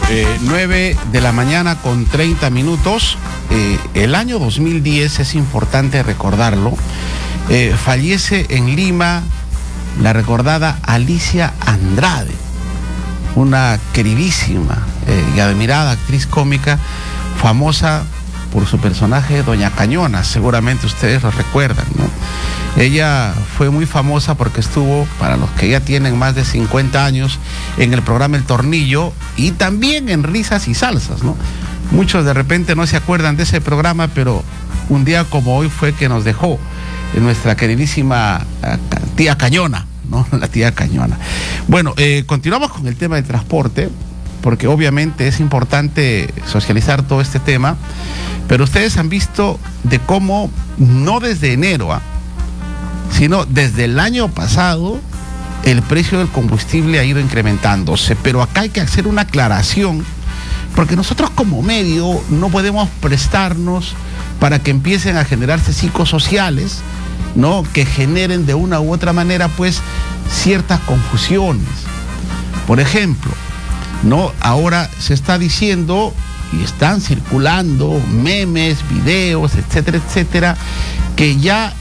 9 de la mañana con 30 minutos. El año 2010, es importante recordarlo, fallece en Lima la recordada Alicia Andrade, una queridísima y admirada actriz cómica, famosa por su personaje Doña Cañona. Seguramente ustedes lo recuerdan, ¿no? Ella fue muy famosa porque estuvo, para los que ya tienen más de 50 años, en el programa El Tornillo y también en Risas y Salsas, ¿no? Muchos de repente no se acuerdan de ese programa, pero un día como hoy fue que nos dejó nuestra queridísima tía Cañona, ¿no? La tía Cañona. Bueno, continuamos con el tema del transporte, porque obviamente es importante socializar todo este tema, pero ustedes han visto de cómo, no desde enero, sino desde el año pasado, el precio del combustible ha ido incrementándose. Pero acá hay que hacer una aclaración, porque nosotros como medio no podemos prestarnos para que empiecen a generarse psicosociales, ¿no?, que generen de una u otra manera pues ciertas confusiones. Por ejemplo, ¿no?, ahora se está diciendo y están circulando memes, videos, etcétera, etcétera, que ya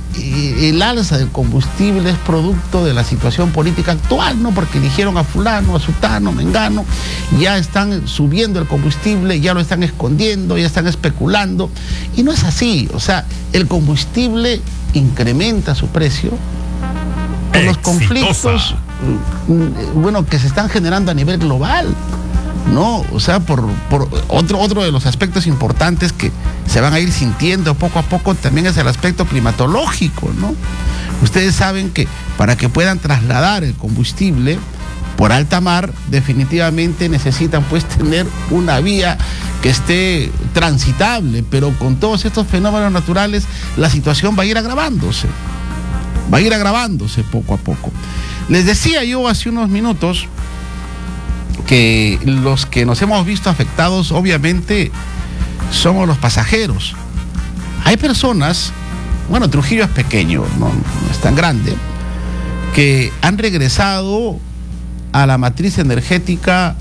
el alza del combustible es producto de la situación política actual, ¿no? Porque eligieron a fulano, a sutano, mengano, ya están subiendo el combustible, ya lo están escondiendo, ya están especulando, y no es así. O sea, el combustible incrementa su precio por los conflictos, bueno, que se están generando a nivel global, ¿no? O sea, por otro de los aspectos importantes que se van a ir sintiendo poco a poco también es el aspecto climatológico, ¿no? Ustedes saben que para que puedan trasladar el combustible por alta mar, definitivamente necesitan pues tener una vía que esté transitable, pero con todos estos fenómenos naturales la situación va a ir agravándose poco a poco. Les decía yo hace unos minutos que los que nos hemos visto afectados obviamente somos los pasajeros. Hay personas, bueno, Trujillo es pequeño, no es tan grande, que han regresado a la matriz energética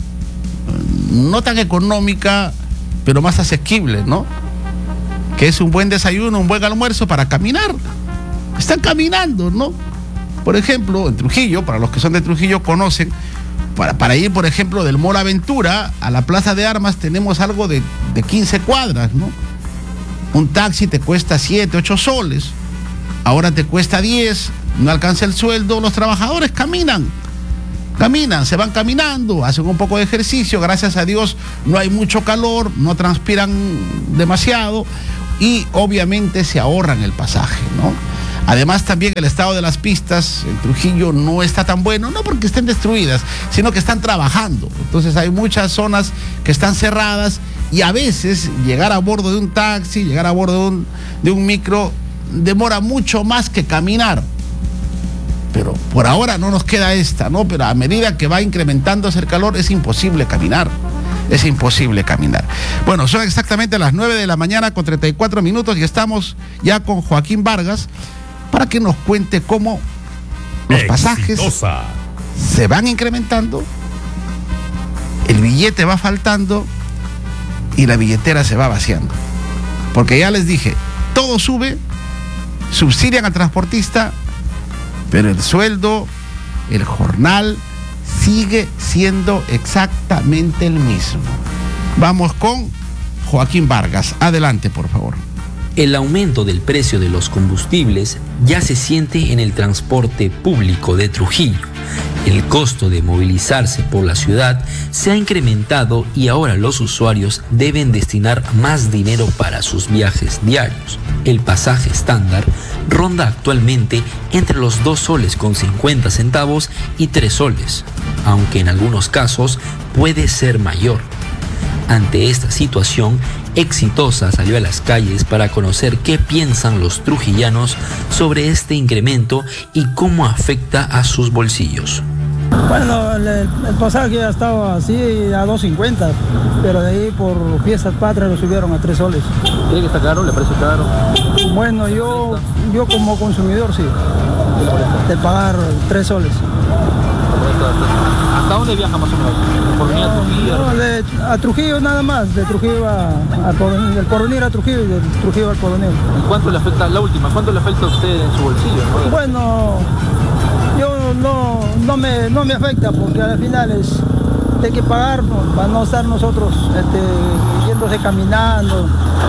no tan económica, pero más asequible, ¿no? Que es un buen desayuno, un buen almuerzo para caminar. Están caminando, ¿no? Por ejemplo, en Trujillo, para los que son de Trujillo conocen, para ir, por ejemplo, del Mall Aventura a la Plaza de Armas tenemos algo de 15 cuadras, ¿no? Un taxi te cuesta 7, 8 soles, ahora te cuesta 10, no alcanza el sueldo, los trabajadores caminan, se van caminando, hacen un poco de ejercicio, gracias a Dios no hay mucho calor, no transpiran demasiado y obviamente se ahorran el pasaje, ¿no? Además también el estado de las pistas en Trujillo no está tan bueno, no porque estén destruidas, sino que están trabajando. Entonces hay muchas zonas que están cerradas y a veces llegar a bordo de un taxi, llegar a bordo de un micro, demora mucho más que caminar. Pero por ahora no nos queda esta, ¿no? Pero a medida que va incrementándose el calor es imposible caminar. Es imposible caminar. Bueno, son exactamente las 9 de la mañana con 34 minutos y estamos ya con Joaquín Vargas para que nos cuente cómo los pasajes se van incrementando, el billete va faltando y la billetera se va vaciando. Porque ya les dije, todo sube, subsidian al transportista, pero el sueldo, el jornal, sigue siendo exactamente el mismo. Vamos con Joaquín Vargas. Adelante, por favor. El aumento del precio de los combustibles ya se siente en el transporte público de Trujillo. El costo de movilizarse por la ciudad se ha incrementado y ahora los usuarios deben destinar más dinero para sus viajes diarios. El pasaje estándar ronda actualmente entre los 2 soles con 50 centavos y 3 soles, aunque en algunos casos puede ser mayor. Ante esta situación, Exitosa salió a las calles para conocer qué piensan los trujillanos sobre este incremento y cómo afecta a sus bolsillos. Bueno, el pasaje ya estaba así a 2.50, pero de ahí por fiestas patrias lo subieron a 3 soles. ¿Cree que está caro? ¿Le parece caro? Bueno, yo como consumidor sí, de pagar 3 soles. ¿Hasta dónde viaja más o menos? ¿Por línea Trujillo? No, a Trujillo nada más, de Trujillo del Porvenir a Trujillo y del Trujillo al Porvenir. ¿Y cuánto le afecta, la última, cuánto le afecta a usted en su bolsillo? Bueno, yo no me afecta porque al final hay que pagar, ¿no? Para no estar nosotros yéndose caminando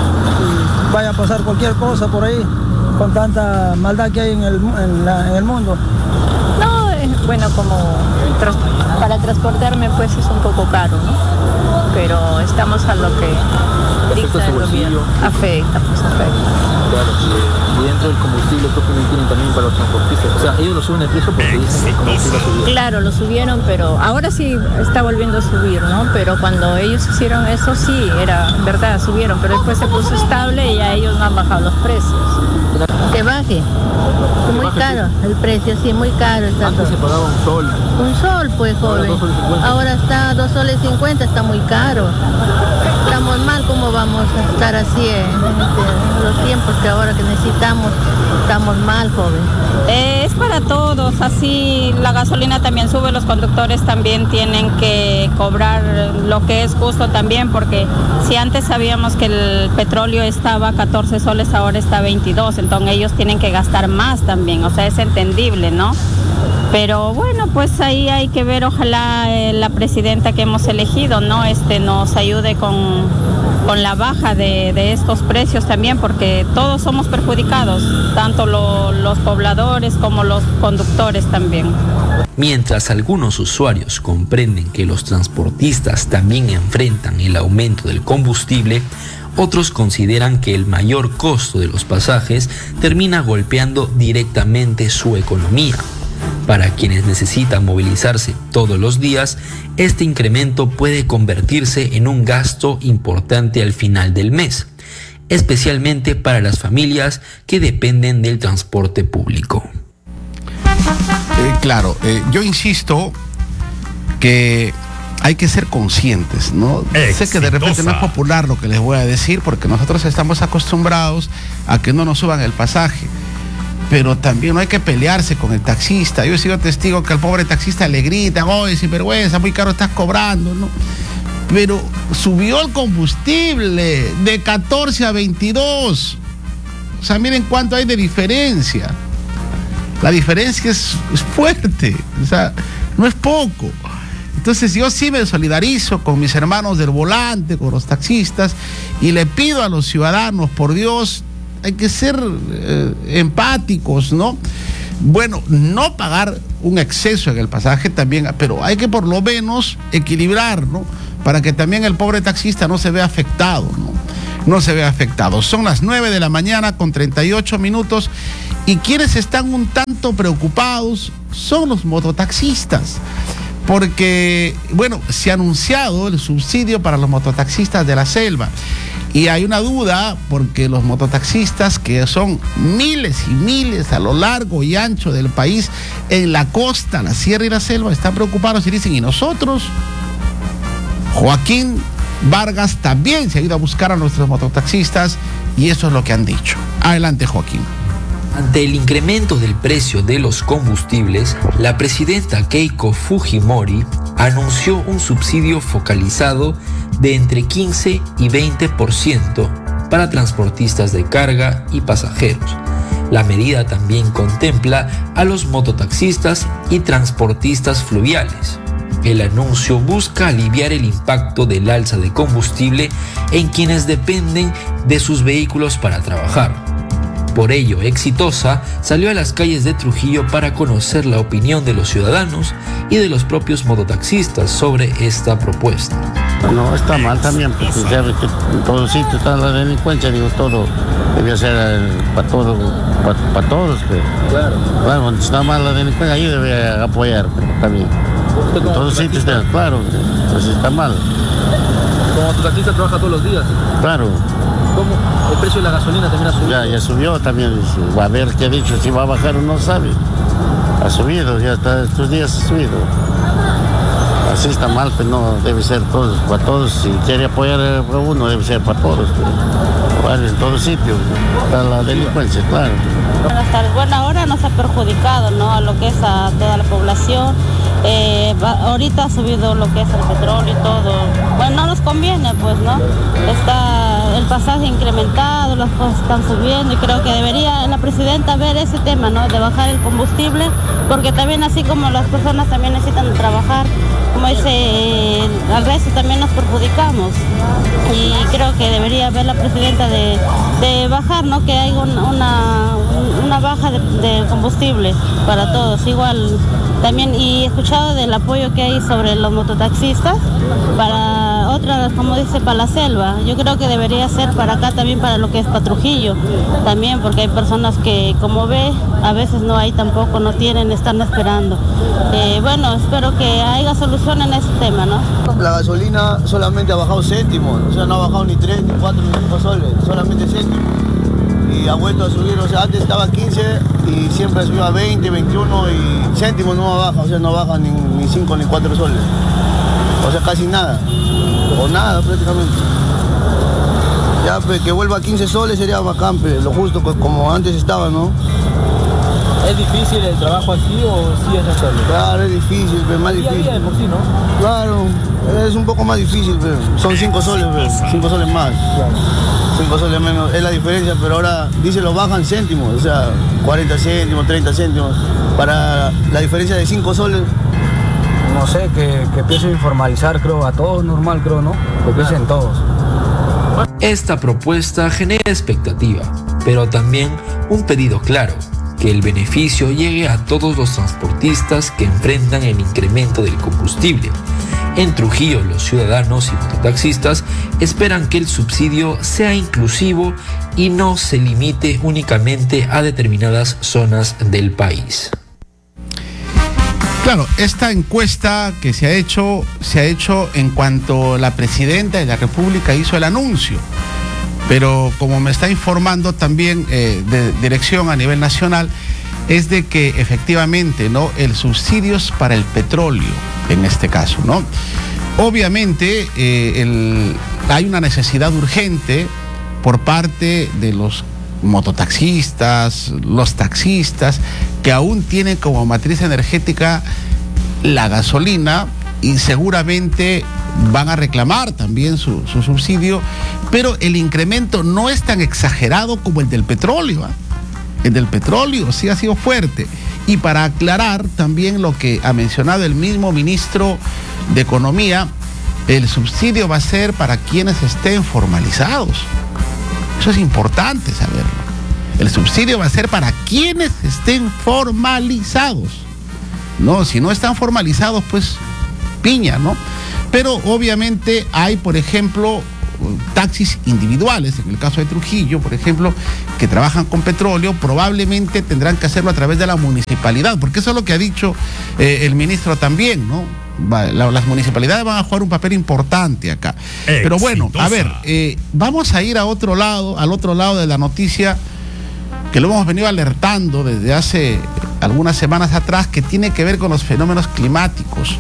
y vaya a pasar cualquier cosa por ahí con tanta maldad que hay en el mundo. No, bueno, como para transportarme pues es un poco caro, ¿no? Pero estamos a lo que dicta el gobierno. Afecta. Claro, y dentro del combustible, ¿qué opinión tienen también para los transportistas? O sea, ellos lo suben el precio porque dicen que el combustible ha subido. Claro, lo subieron, pero ahora sí está volviendo a subir, ¿no? Pero cuando ellos hicieron eso, sí, era verdad, subieron, pero después se puso estable y ya ellos no han bajado los precios. Que baje. Muy caro el precio, sí, muy caro está. Antes se pagaba un sol. Un sol, pues, joven. Ahora está 2 soles 50, está muy caro. Estamos mal, ¿cómo vamos a estar así en los tiempos que ahora que necesitamos? Estamos mal, joven. Es para todos, así la gasolina también sube, los conductores también tienen que cobrar lo que es justo también, porque si antes sabíamos que el petróleo estaba a 14 soles, ahora está a 22, entonces ellos tienen que gastar más también, o sea, es entendible, ¿no? Pero bueno, pues ahí hay que ver, ojalá la presidenta que hemos elegido, ¿no? Nos ayude con la baja de estos precios también, porque todos somos perjudicados, tanto los pobladores como los conductores también. Mientras algunos usuarios comprenden que los transportistas también enfrentan el aumento del combustible, otros consideran que el mayor costo de los pasajes termina golpeando directamente su economía. Para quienes necesitan movilizarse todos los días, este incremento puede convertirse en un gasto importante al final del mes, especialmente para las familias que dependen del transporte público. Claro, yo insisto que hay que ser conscientes, ¿no? Sé que de repente no es popular lo que les voy a decir, porque nosotros estamos acostumbrados a que no nos suban el pasaje. Pero también no hay que pelearse con el taxista. Yo he sido testigo que al pobre taxista le gritan, oye, sinvergüenza, muy caro estás cobrando, ¿no? Pero subió el combustible de 14 a 22. O sea, miren cuánto hay de diferencia. La diferencia es fuerte, o sea, no es poco. Entonces yo sí me solidarizo con mis hermanos del volante, con los taxistas, y le pido a los ciudadanos, por Dios, hay que ser empáticos, ¿no? Bueno, no pagar un exceso en el pasaje también, pero hay que por lo menos equilibrar, ¿no? Para que también el pobre taxista no se vea afectado, ¿no? No se vea afectado. Son las 9 de la mañana con 38 minutos y quienes están un tanto preocupados son los mototaxistas. Porque, bueno, se ha anunciado el subsidio para los mototaxistas de la selva. Y hay una duda porque los mototaxistas, que son miles y miles a lo largo y ancho del país, en la costa, la sierra y la selva, están preocupados y dicen, ¿y nosotros? Joaquín Vargas también se ha ido a buscar a nuestros mototaxistas y eso es lo que han dicho. Adelante, Joaquín. Ante el incremento del precio de los combustibles, la presidenta Keiko Fujimori anunció un subsidio focalizado de entre 15 y 20% para transportistas de carga y pasajeros. La medida también contempla a los mototaxistas y transportistas fluviales. El anuncio busca aliviar el impacto del alza de combustible en quienes dependen de sus vehículos para trabajar. Por ello, Exitosa salió a las calles de Trujillo para conocer la opinión de los ciudadanos y de los propios mototaxistas sobre esta propuesta. No, está mal también, porque ya ve que en todo sitio está la delincuencia, digo, todo debe ser para todos. Claro, cuando está mal la delincuencia, ahí debe apoyar también. En todos sitios está, claro, entonces está mal. Como mototaxista trabaja todos los días. Claro. ¿Cómo? El precio de la gasolina también ha subido. Ya subió también. Va a ver qué ha dicho, si va a bajar o no sabe. Ha subido, ya está, estos días ha subido. Así está mal, pues no debe ser todos, para todos. Si quiere apoyar a uno, debe ser para todos. Pues. En todo sitio, para la delincuencia, claro. Buenas tardes. Bueno, ahora nos ha perjudicado, ¿no? A lo que es a toda la población. Ahorita ha subido lo que es el petróleo y todo. Bueno, nos conviene, pues, ¿no? Está el pasaje incrementado, las cosas están subiendo y creo que debería la presidenta ver ese tema, ¿no? De bajar el combustible, porque también así como las personas también necesitan trabajar, como dice, al resto también nos perjudicamos. Y creo que debería ver la presidenta de bajar, ¿no? Que hay una baja de combustible para todos. Igual también, y he escuchado del apoyo que hay sobre los mototaxistas para otras, como dice, para la selva. Yo creo que debería ser para acá también, para lo que es para Trujillo también, porque hay personas que, como ve, a veces no hay tampoco, no tienen, están esperando. Bueno, espero que haya solución en ese tema, ¿no? La gasolina solamente ha bajado céntimos, o sea, no ha bajado ni 3, ni 4, ni 5 soles, solamente céntimos. Y ha vuelto a subir, o sea, antes estaba 15 y siempre subió a 20, 21 y céntimos no baja, o sea, no baja ni 5 ni 4 soles. O sea, casi nada, o nada prácticamente. Ya, pues, que vuelva a 15 soles sería bacán, pero lo justo como antes estaba, ¿no? ¿Es difícil el trabajo así o sí es hacerlo? Claro, es difícil, pero más difícil. Día de por sí, ¿no? Claro, es un poco más difícil, pero son 5 soles, pero 5 soles más. Claro. 5 soles menos, es la diferencia, pero ahora dice lo bajan céntimos, o sea, 40 céntimos, 30 céntimos, para la diferencia de 5 soles. No sé, que empiecen a formalizar, creo, a todos normal, creo, ¿no? Que empiecen todos. Esta propuesta genera expectativa, pero también un pedido claro: que el beneficio llegue a todos los transportistas que enfrentan el incremento del combustible. En Trujillo, los ciudadanos y mototaxistas esperan que el subsidio sea inclusivo y no se limite únicamente a determinadas zonas del país. Claro, esta encuesta que se ha hecho en cuanto la presidenta de la República hizo el anuncio. Pero como me está informando también de dirección a nivel nacional, es de que efectivamente, ¿no?, el subsidio es para el petróleo, en este caso, ¿no? Obviamente hay una necesidad urgente por parte de los mototaxistas, los taxistas, que aún tienen como matriz energética la gasolina y seguramente van a reclamar también su subsidio, pero el incremento no es tan exagerado como el del petróleo, ¿eh? El del petróleo sí ha sido fuerte. Y para aclarar también lo que ha mencionado el mismo ministro de Economía, el subsidio va a ser para quienes estén formalizados. Eso es importante saberlo. El subsidio va a ser para quienes estén formalizados. No, si no están formalizados, pues piña, ¿no? Pero obviamente hay, por ejemplo, taxis individuales, en el caso de Trujillo, por ejemplo, que trabajan con petróleo, probablemente tendrán que hacerlo a través de la municipalidad, porque eso es lo que ha dicho el ministro también, ¿no? Las municipalidades van a jugar un papel importante acá. Pero bueno, a ver, vamos a ir a otro lado, al otro lado de la noticia, que lo hemos venido alertando desde hace algunas semanas atrás, que tiene que ver con los fenómenos climáticos.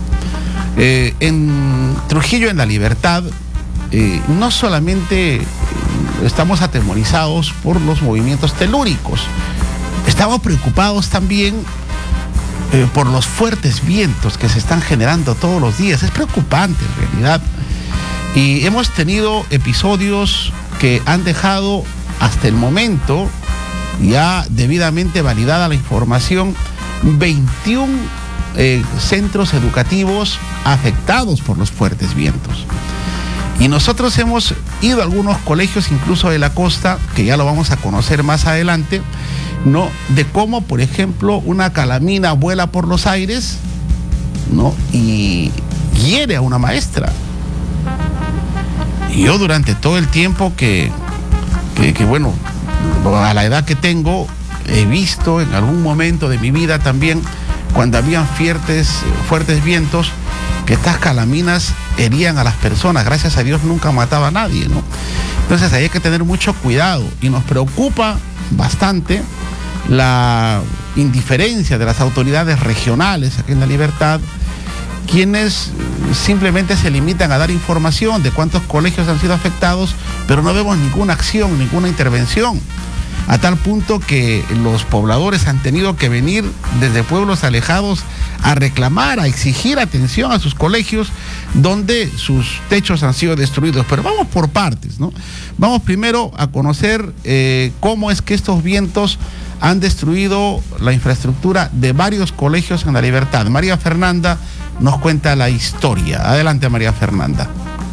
En Trujillo, en La Libertad, no solamente estamos atemorizados por los movimientos telúricos, estamos preocupados también por los fuertes vientos que se están generando todos los días. Es preocupante en realidad. Y hemos tenido episodios que han dejado hasta el momento, ya debidamente validada la información, 21 centros educativos afectados por los fuertes vientos. Y nosotros hemos ido a algunos colegios, incluso de la costa, que ya lo vamos a conocer más adelante, ¿no?, de cómo, por ejemplo, una calamina vuela por los aires, ¿no?, y hiere a una maestra. Y yo durante todo el tiempo que bueno, a la edad que tengo, he visto en algún momento de mi vida también, cuando habían fuertes vientos, que estas calaminas herían a las personas. Gracias a Dios nunca mataba a nadie, ¿no? Entonces hay que tener mucho cuidado y nos preocupa bastante la indiferencia de las autoridades regionales aquí en La Libertad, quienes simplemente se limitan a dar información de cuántos colegios han sido afectados, pero no vemos ninguna acción, ninguna intervención. a tal punto que los pobladores han tenido que venir desde pueblos alejados a reclamar, a exigir atención a sus colegios donde sus techos han sido destruidos. Pero vamos por partes, ¿no? Vamos primero a conocer cómo es que estos vientos han destruido la infraestructura de varios colegios en La Libertad. María Fernanda nos cuenta la historia. Adelante, María Fernanda.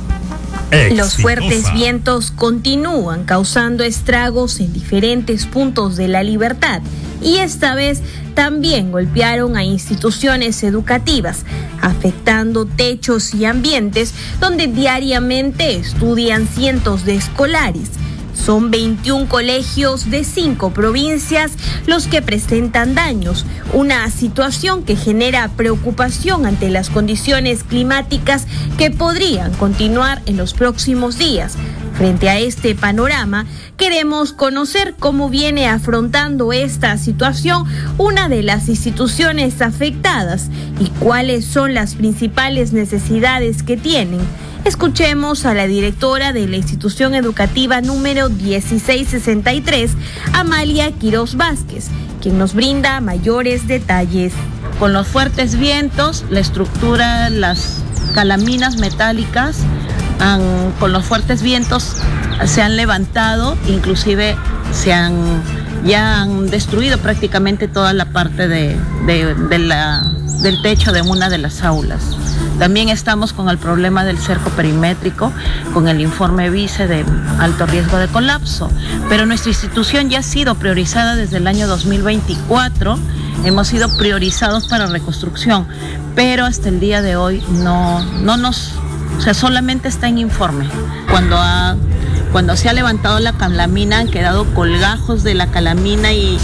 Los fuertes vientos continúan causando estragos en diferentes puntos de La Libertad y esta vez también golpearon a instituciones educativas, afectando techos y ambientes donde diariamente estudian cientos de escolares. Son 21 colegios de 5 provincias los que presentan daños, una situación que genera preocupación ante las condiciones climáticas que podrían continuar en los próximos días. Frente a este panorama, queremos conocer cómo viene afrontando esta situación una de las instituciones afectadas y cuáles son las principales necesidades que tienen. Escuchemos a la directora de la institución educativa número 1663, Amalia Quiroz Vázquez, quien nos brinda mayores detalles. Con los fuertes vientos, la estructura, las calaminas metálicas, con los fuertes vientos se han levantado, inclusive ya han destruido prácticamente toda la parte del techo de una de las aulas. También estamos con el problema del cerco perimétrico, con el informe vice de alto riesgo de colapso. Pero nuestra institución ya ha sido priorizada desde el año 2024. Hemos sido priorizados para reconstrucción, pero hasta el día de hoy solamente está en informe. Cuando se ha levantado la calamina, han quedado colgajos de la calamina y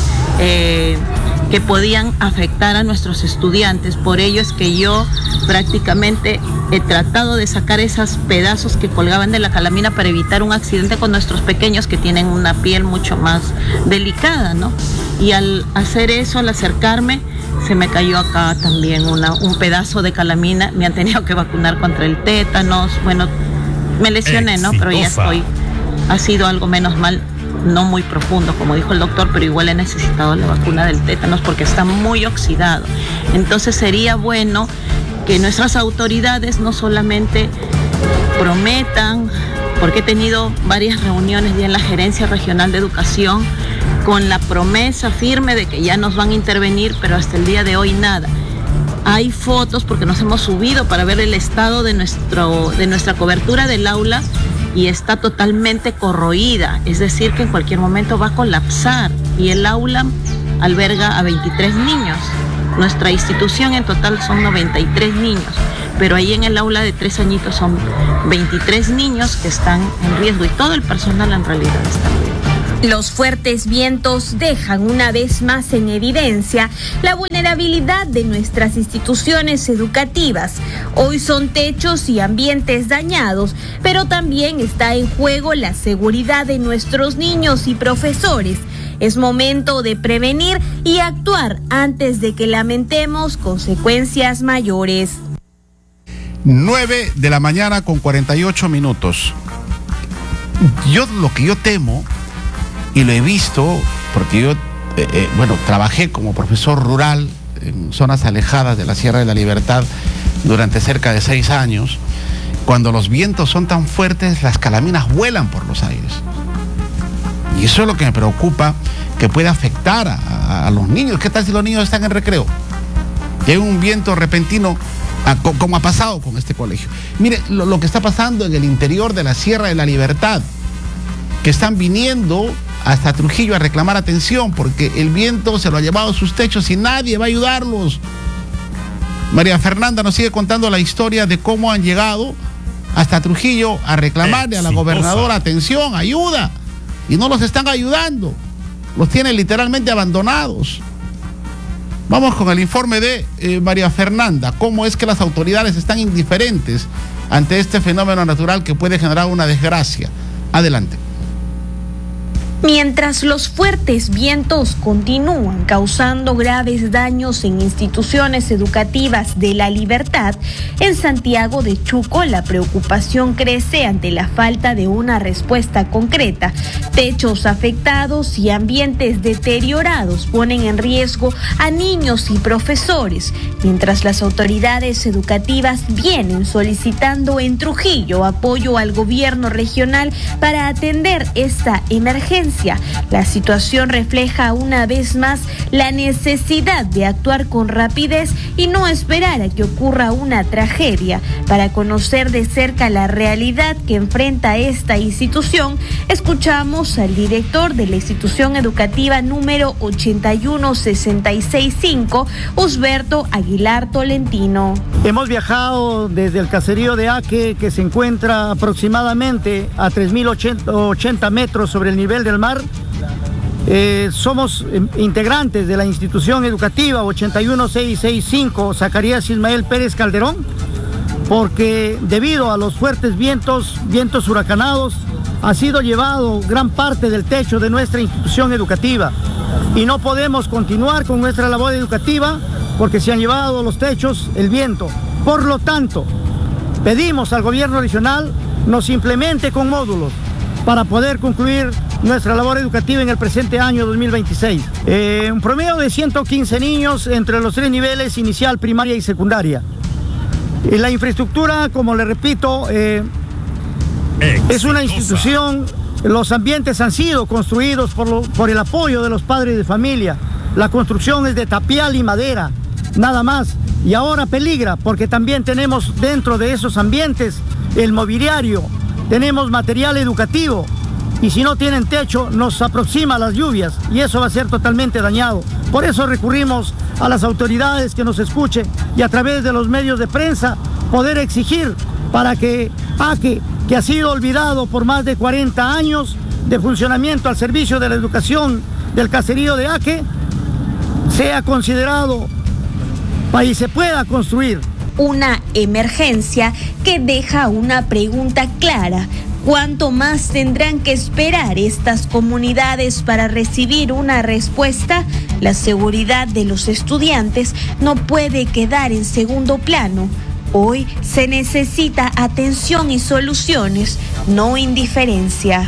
que podían afectar a nuestros estudiantes. Por ello es que yo prácticamente he tratado de sacar esos pedazos que colgaban de la calamina para evitar un accidente con nuestros pequeños que tienen una piel mucho más delicada, ¿no? Y al hacer eso, al acercarme, se me cayó acá también un pedazo de calamina. Me han tenido que vacunar contra el tétanos. Bueno, me lesioné, ¿no? Pero ya estoy. Ha sido algo menos mal, no muy profundo, como dijo el doctor, pero igual he necesitado la vacuna del tétanos porque está muy oxidado. Entonces sería bueno que nuestras autoridades no solamente prometan, porque he tenido varias reuniones ya en la Gerencia Regional de Educación con la promesa firme de que ya nos van a intervenir, pero hasta el día de hoy nada. Hay fotos porque nos hemos subido para ver el estado de nuestra cobertura del aula y está totalmente corroída, es decir que en cualquier momento va a colapsar y el aula alberga a 23 niños. Nuestra institución en total son 93 niños, pero ahí en el aula de 3 añitos son 23 niños que están en riesgo y todo el personal en realidad está en riesgo. Los fuertes vientos dejan una vez más en evidencia la vulnerabilidad de nuestras instituciones educativas. Hoy son techos y ambientes dañados, pero también está en juego la seguridad de nuestros niños y profesores. Es momento de prevenir y actuar antes de que lamentemos consecuencias mayores. 9 de la mañana con 48 minutos. Lo que yo temo, y lo he visto, porque yo, trabajé como profesor rural en zonas alejadas de la Sierra de la Libertad durante cerca de 6 años. Cuando los vientos son tan fuertes, las calaminas vuelan por los aires. Y eso es lo que me preocupa, que puede afectar a los niños. ¿Qué tal si los niños están en recreo? Y hay un viento repentino, como ha pasado con este colegio. Mire, lo que está pasando en el interior de la Sierra de la Libertad, que están viniendo hasta Trujillo a reclamar atención porque el viento se lo ha llevado a sus techos y nadie va a ayudarlos. María Fernanda nos sigue contando la historia de cómo han llegado hasta Trujillo a reclamarle a la gobernadora atención, ayuda, y no los están ayudando, los tienen literalmente abandonados. Vamos con el informe de María Fernanda, cómo es que las autoridades están indiferentes ante este fenómeno natural que puede generar una desgracia. Adelante. Mientras los fuertes vientos continúan causando graves daños en instituciones educativas de La Libertad, en Santiago de Chuco la preocupación crece ante la falta de una respuesta concreta. Techos afectados y ambientes deteriorados ponen en riesgo a niños y profesores, mientras las autoridades educativas vienen solicitando en Trujillo apoyo al gobierno regional para atender esta emergencia. La situación refleja una vez más la necesidad de actuar con rapidez y no esperar a que ocurra una tragedia. Para conocer de cerca la realidad que enfrenta esta institución, escuchamos al director de la institución educativa número 81665, Osberto Aguilar Tolentino. Hemos viajado desde el caserío de Aque, que se encuentra aproximadamente a 3.080 metros sobre el nivel del mar. Somos integrantes de la institución educativa 81665 Zacarías Ismael Pérez Calderón, porque debido a los fuertes vientos huracanados, ha sido llevado gran parte del techo de nuestra institución educativa y no podemos continuar con nuestra labor educativa porque se han llevado los techos, el viento. Por lo tanto, pedimos al gobierno regional nos implemente con módulos para poder concluir nuestra labor educativa en el presente año 2026. Un promedio de 115 niños entre los 3 niveles, inicial, primaria y secundaria. La infraestructura, como le repito, es una institución, los ambientes han sido construidos por el apoyo de los padres de familia. La construcción es de tapial y madera, nada más. Y ahora peligra porque también tenemos dentro de esos ambientes el mobiliario, tenemos material educativo y si no tienen techo nos aproxima a las lluvias y eso va a ser totalmente dañado. Por eso recurrimos a las autoridades que nos escuchen y a través de los medios de prensa poder exigir para que Aque, que ha sido olvidado por más de 40 años de funcionamiento al servicio de la educación del caserío de Aque, sea considerado y se pueda construir. Una emergencia que deja una pregunta clara. ¿Cuánto más tendrán que esperar estas comunidades para recibir una respuesta? La seguridad de los estudiantes no puede quedar en segundo plano. Hoy se necesita atención y soluciones, no indiferencia.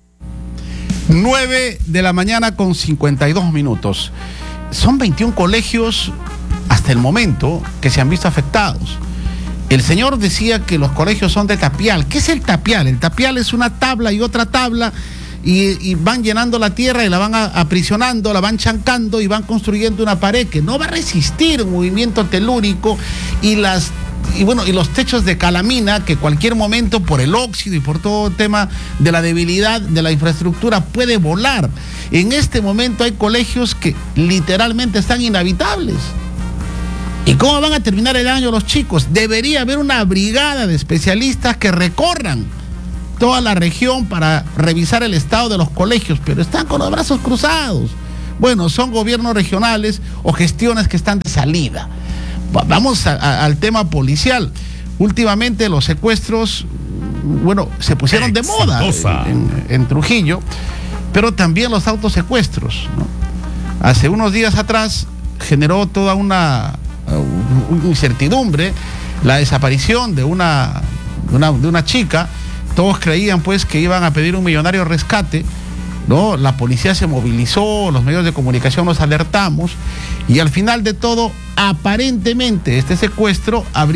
9 de la mañana con 52 minutos. Son 21 colegios hasta el momento que se han visto afectados. El señor decía que los colegios son de tapial. ¿Qué es el tapial? El tapial es una tabla y otra tabla y van llenando la tierra y la van aprisionando, la van chancando y van construyendo una pared que no va a resistir un movimiento telúrico y los techos de calamina que cualquier momento por el óxido y por todo el tema de la debilidad de la infraestructura puede volar. En este momento hay colegios que literalmente están inhabitables. ¿Y cómo van a terminar el año los chicos? Debería haber una brigada de especialistas que recorran toda la región para revisar el estado de los colegios, pero están con los brazos cruzados. Bueno, son gobiernos regionales o gestiones que están de salida. Vamos al tema policial. Últimamente los secuestros, se pusieron de moda en Trujillo, pero también los autosecuestros, ¿no? Hace unos días atrás generó toda una incertidumbre la desaparición de una chica. Todos creían pues que iban a pedir un millonario rescate, ¿no? La policía se movilizó, los medios de comunicación nos alertamos y al final de todo, aparentemente este secuestro habría